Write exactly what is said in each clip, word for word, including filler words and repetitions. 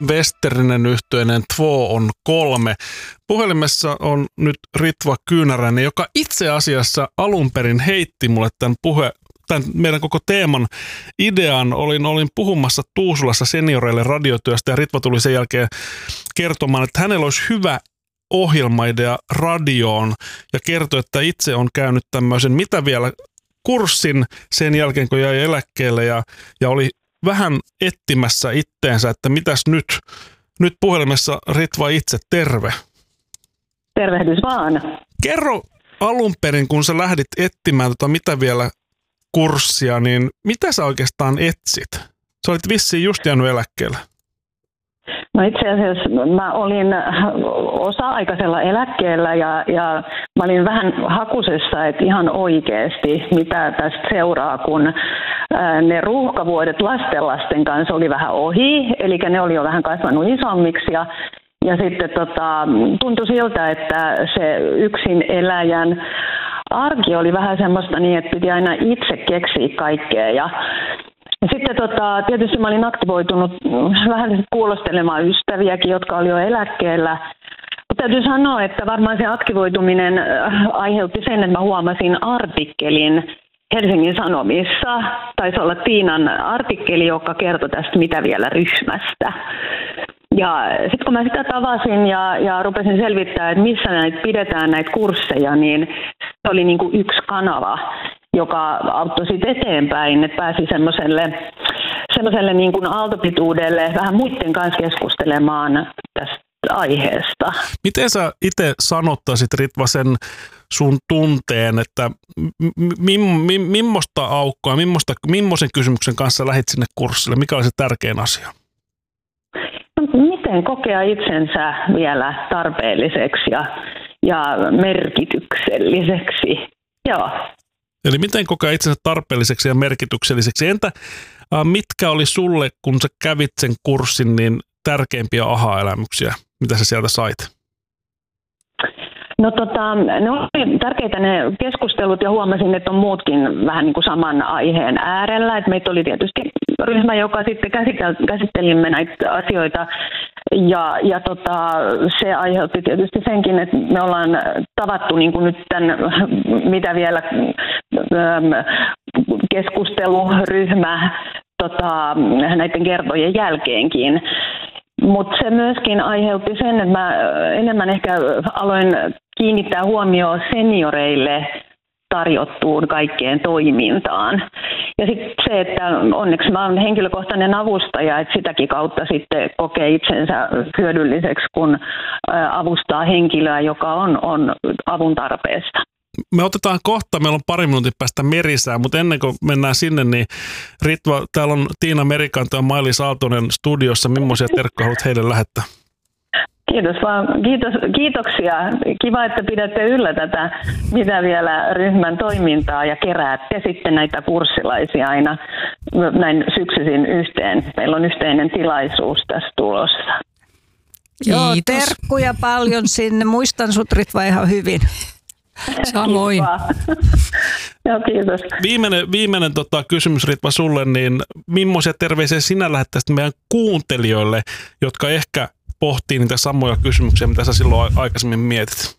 Westerinen yhtyeinen Två on kolme. Puhelimessa on nyt Ritva Kyynäräinen, joka itse asiassa alun perin heitti mulle tämän puhe, tämän meidän koko teeman idean. Olin, olin puhumassa Tuusulassa senioreille radiotyöstä ja Ritva tuli sen jälkeen kertomaan, että hänellä olisi hyvä ohjelmaidea radioon ja kertoi, että itse on käynyt tämmöisen mitä vielä kurssin sen jälkeen, kun jäi eläkkeelle ja, ja oli vähän etsimässä itteensä, että mitäs nyt, nyt puhelimessa Ritva itse, terve. Tervehdys vaan. Kerro alun perin, kun sä lähdit etsimään tota mitä vielä kurssia, niin mitä sä oikeastaan etsit? Sä olit vissiin just jäänyt eläkkeelle. No itse asiassa mä olin osa-aikaisella eläkkeellä ja, ja mä olin vähän hakusessa, että ihan oikeasti mitä tästä seuraa, kun ne ruuhkavuodet lastenlasten kanssa oli vähän ohi, eli ne oli jo vähän kasvanut isommiksi ja, ja sitten tota, tuntui siltä, että se yksin eläjän arki oli vähän semmoista niin, että piti aina itse keksiä kaikkea ja sitten tota, tietysti mä olin aktivoitunut vähän kuulostelemaan ystäviäkin, jotka oli jo eläkkeellä. Mutta täytyy sanoa, että varmaan se aktivoituminen aiheutti sen, että mä huomasin artikkelin Helsingin Sanomissa. Taisi olla Tiinan artikkeli, joka kertoi tästä mitä vielä ryhmästä. Ja sitten kun mä sitä tavasin ja, ja rupesin selvittää, että missä näitä pidetään näitä kursseja, niin se oli niin kuin yksi kanava, joka auttoi sitten eteenpäin, että pääsi semmoiselle, semmoiselle niin kuin aaltopituudelle vähän muiden kanssa keskustelemaan tästä aiheesta. Miten sä itse sanottaisit, Ritva, sen sun tunteen, että mi, mi, millaista aukkoa, millaista, millaisen kysymyksen kanssa lähdit sinne kurssille? Mikä oli se tärkein asia? Miten kokea itsensä vielä tarpeelliseksi ja, ja merkitykselliseksi? Joo. Eli miten kokea itsensä tarpeelliseksi ja merkitykselliseksi? Entä äh, mitkä oli sulle, kun sä kävit sen kurssin, niin tärkeimpiä aha-elämyksiä, mitä sä sieltä sait? No tota, ne oli tärkeitä ne keskustelut ja huomasin, että on muutkin vähän niin kuin saman aiheen äärellä. Et meitä oli tietysti ryhmä, joka sitten käsittelimme näitä asioita ja, ja tota, se aiheutti tietysti senkin, että me ollaan tavattu niin kuin nyt tämän, mitä vielä keskusteluryhmä tota, näiden kertojen jälkeenkin. Mutta se myöskin aiheutti sen, että mä enemmän ehkä aloin kiinnittää huomioon senioreille tarjottuun kaikkeen toimintaan. Ja sitten se, että onneksi mä olen henkilökohtainen avustaja, että sitäkin kautta sitten kokee itsensä hyödylliseksi, kun avustaa henkilöä, joka on, on avun tarpeesta. Me otetaan kohta, meillä on pari minuutin päästä merisää, mutta ennen kuin mennään sinne, niin Ritva, täällä on Tiina Merikanto ja Mailis Aaltonen studiossa. Millaisia terkkoja haluat heille lähettää? Kiitos vaan. Kiitos, kiitoksia. Kiva, että pidätte yllä tätä mitä vielä ryhmän toimintaa ja keräätte sitten näitä kurssilaisia aina näin syksyisin yhteen. Meillä on yhteinen tilaisuus tässä tulossa. Joo, terkkuja paljon sinne. Muistan sut, Ritva, ihan hyvin. Samoin. Joo, kiitos. Viimeinen, viimeinen tota, kysymys, Ritva, sulle, niin millaisia terveisiä sinä lähettäisit meidän kuuntelijoille, jotka ehkä pohtii niitä samoja kysymyksiä, mitä sä silloin aikaisemmin mietit?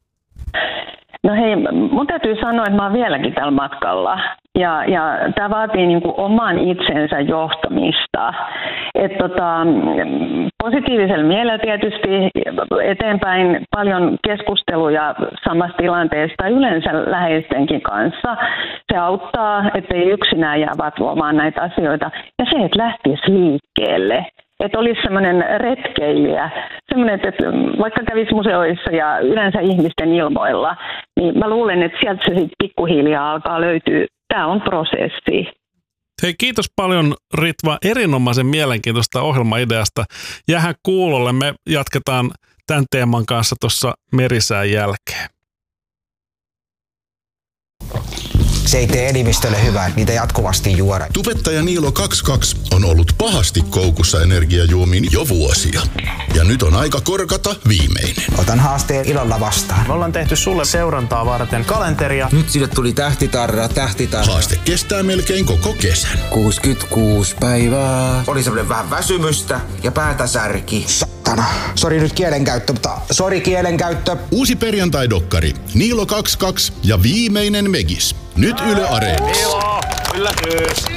No hei, mun täytyy sanoa, että mä oon vieläkin tällä matkalla. Ja, ja tämä vaatii niin kuin oman itsensä johtamista. Et tota, positiivisella mielellä tietysti eteenpäin paljon keskusteluja samasta tilanteesta yleensä läheistenkin kanssa. Se auttaa, ettei yksinään jää vatvomaan näitä asioita. Ja se, että lähtisi liikkeelle. Että olisi semmoinen retkeilijä, semmoinen, että vaikka kävisi museoissa ja yleensä ihmisten ilmoilla, niin mä luulen, että sieltä se sitten pikkuhiljaa alkaa löytyä. Tämä on prosessi. Hei, kiitos paljon, Ritva, erinomaisen mielenkiintoista ohjelmaideasta. Jäähän kuulolle, me jatketaan tämän teeman kanssa tuossa merisään jälkeen. Se ei tee elimistölle hyvää, niitä jatkuvasti juoda. Tubettaja Niilo kaksikymmentäkaksi on ollut pahasti koukussa energiajuomiin jo vuosia. Ja nyt on aika korkata viimeinen. Otan haasteen ilolla vastaan. Me ollaan tehty sulle seurantaa varten kalenteria. Nyt sille tuli tähtitarra, tähtitarra. Haaste kestää melkein koko kesän. kuusikymmentäkuusi päivää. Oli semmoinen vähän väsymystä ja päätä särki. Satana. Sori nyt kielenkäyttö, mutta sori kielenkäyttö. Uusi perjantai-dokkari. Niilo kaksikymmentäkaksi ja viimeinen Megis. Nyt Yle Areenassa. Niilo, yllätys.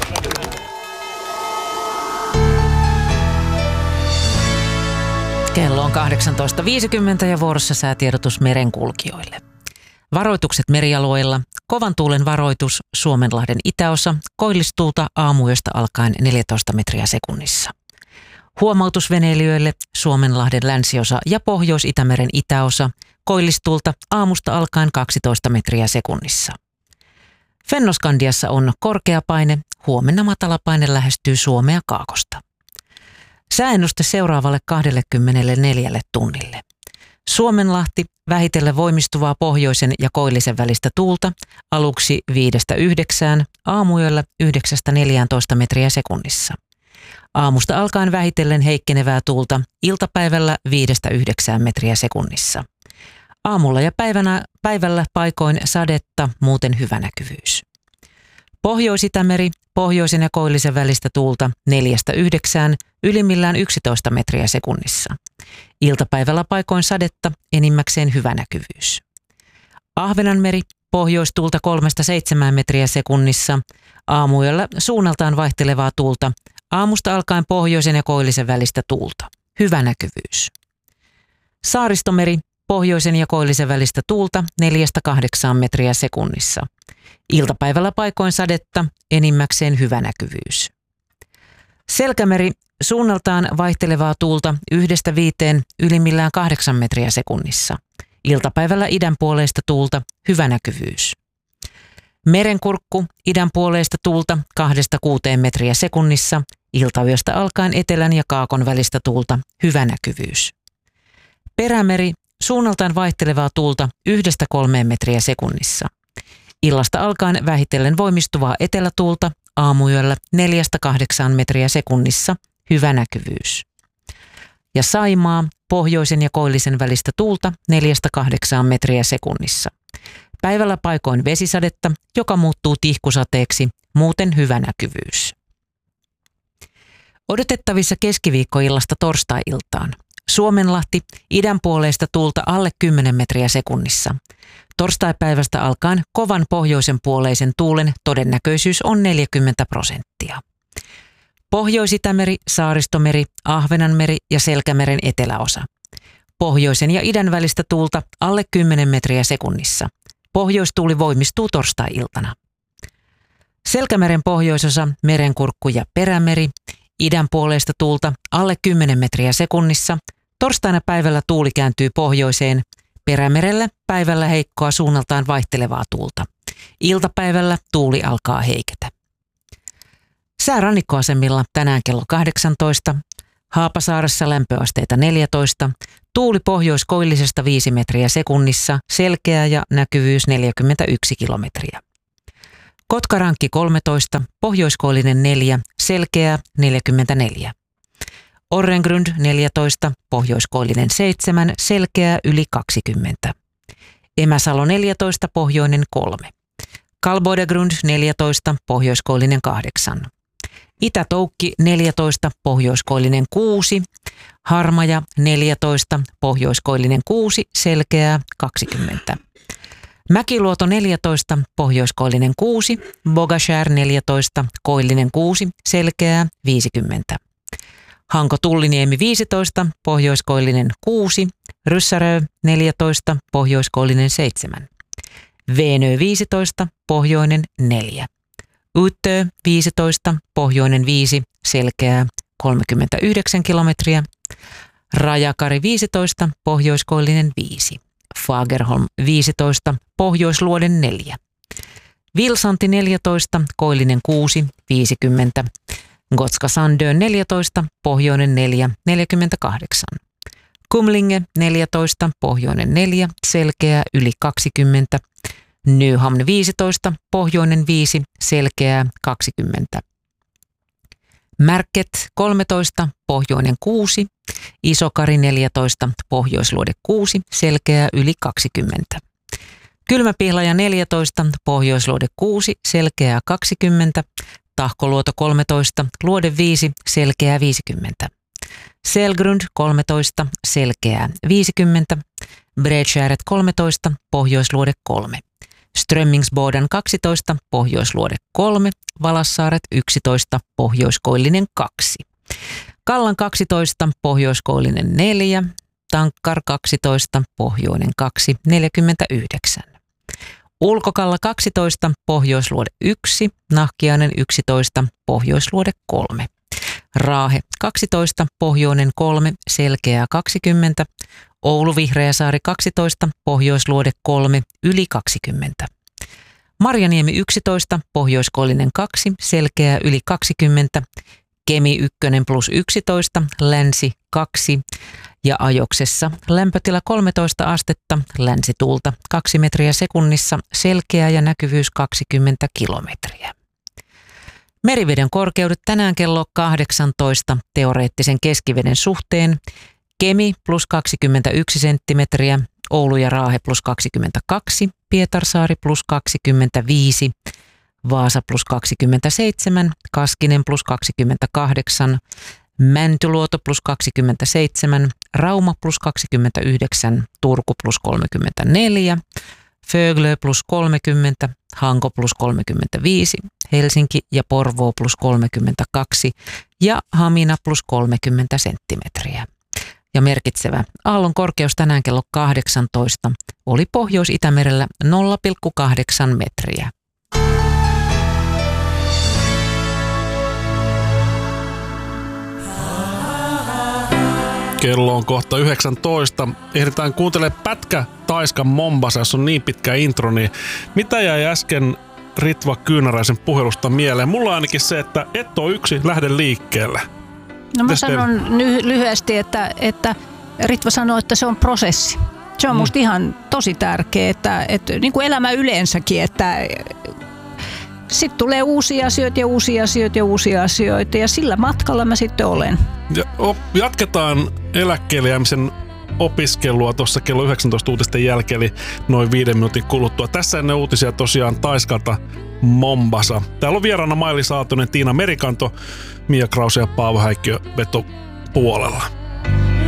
Kello on kahdeksantoista viisikymmentä ja vuorossa säätiedotus merenkulkijoille. Varoitukset merialueilla. Kovan tuulen varoitus Suomenlahden itäosa. Koillistuulta aamuyöstä alkaen neljätoista metriä sekunnissa. Huomautus veneilijöille Suomenlahden länsiosa ja Pohjois-Itämeren itäosa. Koillistuulta aamusta alkaen kaksitoista metriä sekunnissa. Fennoskandiassa on korkea paine. Huomenna matalapaine lähestyy Suomea kaakosta. Sääennuste seuraavalle kaksikymmentäneljä tunnille. Suomenlahti vähitellen voimistuvaa pohjoisen ja koillisen välistä tuulta aluksi viidestä yhdeksään, aamuyöllä yhdeksästä neljääntoista metriä sekunnissa. Aamusta alkaen vähitellen heikkenevää tuulta iltapäivällä viidestä yhdeksään metriä sekunnissa. Aamulla ja päivänä, päivällä paikoin sadetta, muuten hyvä näkyvyys. Pohjois-Itämeri, pohjoisen ja koillisen välistä tuulta neljästä yhdeksään, ylimmillään yksitoista metriä sekunnissa. Iltapäivällä paikoin sadetta, enimmäkseen hyvä näkyvyys. Ahvenanmeri, pohjoistuulta kolmesta seitsemään metriä sekunnissa. Aamuyöllä suunnaltaan vaihtelevaa tuulta, aamusta alkaen pohjoisen ja koillisen välistä tuulta. Hyvä näkyvyys. Saaristomeri, pohjoisen ja koillisen välistä tuulta neljästä kahdeksaan metriä sekunnissa. Iltapäivällä paikoin sadetta, enimmäkseen hyvä näkyvyys. Selkämeri, suunnaltaan vaihtelevaa tuulta yhdestä viiteen, ylimmillään kahdeksan metriä sekunnissa. Iltapäivällä idän puoleista tuulta, hyvä näkyvyys. Merenkurkku, idän puoleista tuulta kahdesta kuuteen metriä sekunnissa. Iltayöstä alkaen etelän ja kaakon välistä tuulta, hyvä näkyvyys. Perämeri, suunnaltaan vaihtelevaa tuulta yhdestä kolmeen metriä sekunnissa. Illasta alkaen vähitellen voimistuvaa etelätuulta, aamuyöllä neljästä kahdeksaan metriä sekunnissa, hyvä näkyvyys. Ja Saimaa, pohjoisen ja koillisen välistä tuulta neljästä kahdeksaan metriä sekunnissa. Päivällä paikoin vesisadetta, joka muuttuu tihkusateeksi, muuten hyvä näkyvyys. Odotettavissa keskiviikkoillasta torstai-iltaan. Suomenlahti, idän puoleista tuulta alle kymmenen metriä sekunnissa. Torstaipäivästä alkaen kovan pohjoisen puoleisen tuulen todennäköisyys on neljäkymmentä prosenttia. Pohjois-Itämeri, Saaristomeri, Ahvenanmeri ja Selkämeren eteläosa. Pohjoisen ja idän välistä tuulta alle kymmenen metriä sekunnissa. Pohjoistuuli voimistuu torstai-iltana. Selkämeren pohjoisosa, Merenkurkku ja Perämeri, idän puoleista tuulta alle kymmenen metriä sekunnissa. Torstaina päivällä tuuli kääntyy pohjoiseen. Perämerellä päivällä heikkoa suunnaltaan vaihtelevaa tuulta. Iltapäivällä tuuli alkaa heiketä. Sää rannikkoasemilla tänään kello kahdeksantoista. Haapasaaressa lämpöasteita neljätoista. Tuuli pohjoiskoillisesta viisi metriä sekunnissa. Selkeä ja näkyvyys neljäkymmentäyksi kilometriä. Kotkarankki kolmetoista. Pohjoiskoillinen neljä. Selkeä neljäkymmentäneljä. Orrengrund neljätoista, pohjoiskoillinen seitsemän, selkeää yli kaksikymmentä. Emäsalo neljätoista, pohjoinen kolme. Kalbodegrund neljätoista, pohjoiskoillinen kahdeksan. Itä-Toukki neljätoista, pohjoiskoillinen kuusi. Harmaja neljätoista, pohjoiskoillinen kuusi, selkeää kaksikymmentä. Mäkiluoto neljätoista, pohjoiskoillinen kuusi. Bogashär neljätoista, koillinen kuusi, selkeää viisikymmentä. Hanko-Tulliniemi viisitoista, pohjoiskoillinen kuusi, Ryssärö neljätoista, pohjoiskoillinen seitsemän. Veenö viisitoista, pohjoinen neljä. Uttö viisitoista, pohjoinen viisi, selkeää kolmekymmentäyhdeksän kilometriä. Rajakari viisitoista, pohjoiskoillinen viisi. Fagerholm viisitoista, pohjoisluoden neljä. Vilsanti neljätoista, koillinen kuusi, viisikymmentä. Gotska Sandön neljätoista, pohjoinen neljä, neljäkymmentäkahdeksan. Kumlinge neljätoista, pohjoinen neljä, selkeä yli kaksikymmentä. Nyhamn viisitoista, pohjoinen viisi, selkeää kaksikymmentä. Märket kolmetoista, pohjoinen kuusi, Isokari neljätoista, pohjoisluode kuusi, selkeää yli kaksikymmentä. Kylmäpihlaja neljätoista, pohjoisluode kuusi, selkeää kaksikymmentä. Tahkoluoto kolmetoista, luode viisi, selkeää viisikymmentä. Selgrund kolmetoista, selkeää viisikymmentä. Bredskäret kolmetoista, pohjoisluode kolme. Strömmingsboden kaksitoista, pohjoisluode kolme. Valassaaret yksitoista, pohjoiskoillinen kaksi. Kallan kaksitoista, pohjoiskoillinen neljä. Tankkar kaksitoista, pohjoinen kaksi, neljäkymmentäyhdeksän. Ulkokalla kaksitoista, pohjoisluode yksi, Nahkiainen yksitoista, pohjoisluode kolme. Raahe kaksitoista, pohjoinen kolme, selkeää kaksikymmentä. Oulu Vihreäsaari kaksitoista, pohjoisluode kolme, yli kaksikymmentä. Marjaniemi yksitoista, pohjoiskoillinen kaksi, selkeää yli kaksikymmentä. Kemi yksi plus yksitoista, länsi kaksi ja Ajoksessa lämpötila kolmetoista astetta, länsituulta kaksi metriä sekunnissa, selkeä ja näkyvyys kaksikymmentä kilometriä. Meriveden korkeudet tänään kello kahdeksantoista teoreettisen keskiveden suhteen. Kemi plus kaksikymmentäyksi senttimetriä, Oulu ja Raahe plus kaksikymmentäkaksi, Pietarsaari plus kaksikymmentäviisi, Vaasa plus kaksikymmentäseitsemän, Kaskinen plus kaksikymmentäkahdeksan, Mäntyluoto plus kaksikymmentäseitsemän, Rauma plus kaksikymmentäyhdeksän, Turku plus kolmekymmentäneljä, Föglö plus kolmekymmentä, Hanko plus kolmekymmentäviisi, Helsinki ja Porvoo plus kolmekymmentäkaksi ja Hamina plus kolmekymmentä senttimetriä. Ja merkitsevä aallon korkeus tänään kello kahdeksantoista oli Pohjois-Itämerellä nolla pilkku kahdeksan metriä. Kello on kohta yhdeksäntoista. Ehditään kuuntelemaan pätkä Taiskan Mombasa, jos on niin pitkä intro, niin mitä jäi äsken Ritva Kyynäräisen puhelusta mieleen? Mulla on ainakin se, että et ole yksi, lähde liikkeelle. No mä sanon lyhyesti, että, että Ritva sanoi, että se on prosessi. Se on musta mm. ihan tosi tärkeä, että, että niin kuin elämä yleensäkin, että sitten tulee uusia asioita ja uusia asioita ja uusia asioita ja sillä matkalla mä sitten olen. Ja, op, jatketaan eläkkeelle jäämisen opiskelua tuossa kello yhdeksäntoista uutisten jälkeen, eli noin viiden minuutin kuluttua. Tässä ennen uutisia tosiaan Taiskalta Mombasa. Täällä on vieraana Maili Saatonen, Tiina Merikanto, Mia Krause ja Paavo Häikkiö veto puolella.